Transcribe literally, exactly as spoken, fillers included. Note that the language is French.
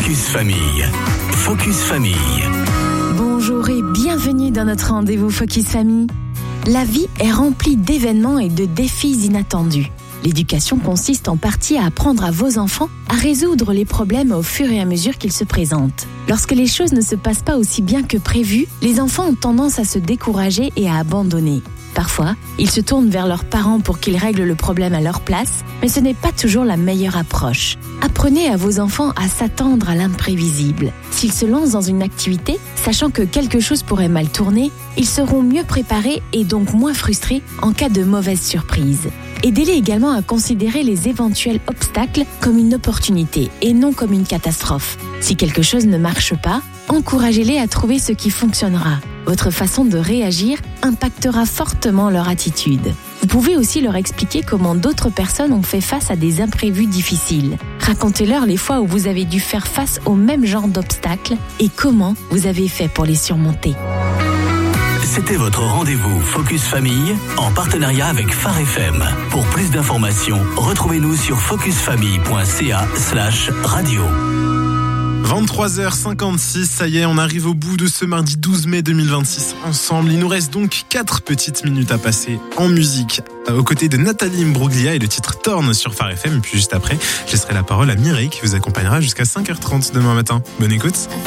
Focus Famille. Focus Famille. Bonjour et bienvenue dans notre rendez-vous Focus Famille. La vie est remplie d'événements et de défis inattendus. L'éducation consiste en partie à apprendre à vos enfants à résoudre les problèmes au fur et à mesure qu'ils se présentent. Lorsque les choses ne se passent pas aussi bien que prévu, les enfants ont tendance à se décourager et à abandonner. Parfois, ils se tournent vers leurs parents pour qu'ils règlent le problème à leur place, mais ce n'est pas toujours la meilleure approche. Apprenez à vos enfants à s'attendre à l'imprévisible. S'ils se lancent dans une activité, sachant que quelque chose pourrait mal tourner, ils seront mieux préparés et donc moins frustrés en cas de mauvaise surprise. Aidez-les également à considérer les éventuels obstacles comme une opportunité et non comme une catastrophe. Si quelque chose ne marche pas, encouragez-les à trouver ce qui fonctionnera. Votre façon de réagir impactera fortement leur attitude. Vous pouvez aussi leur expliquer comment d'autres personnes ont fait face à des imprévus difficiles. Racontez-leur les fois où vous avez dû faire face au même genre d'obstacles et comment vous avez fait pour les surmonter. C'était votre rendez-vous Focus Famille en partenariat avec Phare F M. Pour plus d'informations, retrouvez-nous sur focusfamille.ca slash radio. vingt-trois heures cinquante-six, ça y est, on arrive au bout de ce mardi douze mai deux mille vingt-six ensemble. Il nous reste donc quatre petites minutes à passer en musique aux côtés de Nathalie Imbruglia et le titre Torn sur Phare F M. Et puis juste après, je laisserai la parole à Mireille qui vous accompagnera jusqu'à cinq heures trente demain matin. Bonne écoute.